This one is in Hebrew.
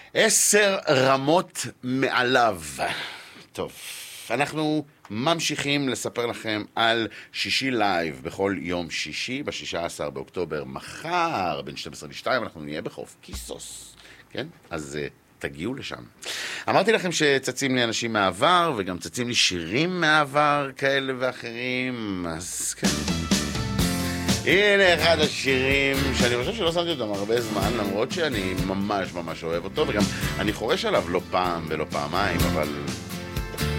10 רמות מעליו. טוב, אנחנו ממשיכים לספר לכם על שישי לייב בכל יום שישי, ב-16 באוקטובר, מחר, בין 12 ל-2, אנחנו נהיה בחוף כיסוס, כן? אז תגיעו לשם. אמרתי לכם שצצים לי אנשים מהעבר, וגם צצים לי שירים מהעבר כאלה ואחרים, אז כן. הנה אחד השירים שאני חושב שלא שמתי אותם הרבה זמן, למרות שאני ממש ממש אוהב אותו, וגם אני חורש עליו לא פעם ולא פעמיים, אבל